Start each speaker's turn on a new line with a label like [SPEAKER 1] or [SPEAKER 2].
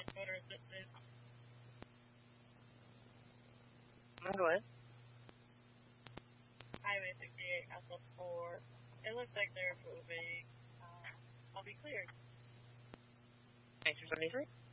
[SPEAKER 1] motor assisted.
[SPEAKER 2] Go ahead.
[SPEAKER 1] Highway 68, Alpha 4. It looks like they're moving. I'll be cleared.
[SPEAKER 2] Thanks for 73.